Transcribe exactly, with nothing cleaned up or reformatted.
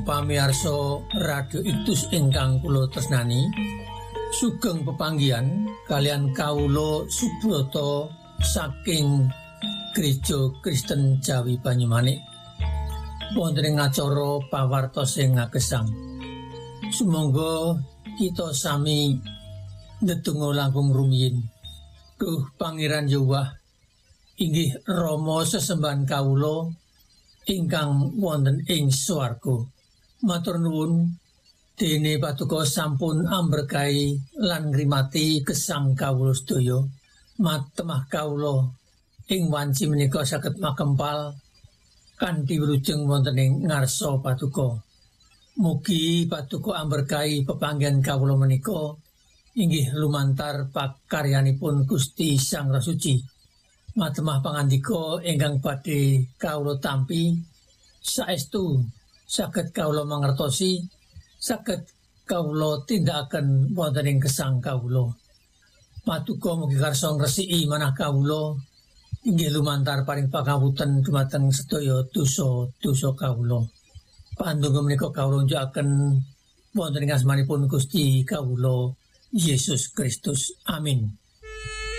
Pamirsa Radio Iktus ingkang kula tresnani, sugeng pepanggihan kalian kawula Subrata saking Gereja Kristen Jawi Banyumanik wonten ing acara pawartos sing ngagesang. Sumangga kita sami ndedonga langkung rumiyin. Duh Pangeran Yahweh, inggih Rama sesembahan kawula ingkang wonten ing swarga. Matur nuwun dene Paduka sampun amberkahi lan ngrimati gesang kawula sedaya. Matemah kawula ing wanci menika saged makempal kanthi wilujeng wonten ing ngarsa Paduka. Mugi Paduka amberkahi pepanggihan kawula menika inggih lumantar pakaryanipun Gusti Sang Rasuci. Matemah pangandika ingkang badhe kawula tampi saestu saged kawula mangertosi, saged kawula tindakaken wonten ing gesang kawula. Paduka mugi karsa ngresiki manah kawula inggih lumantar paring pangapunten dumateng sedaya dosa-dosa kawula. Pandonga menika kawula njakaken wonten ing asmanipun Gusti kawula Yesus Kristus. Amin.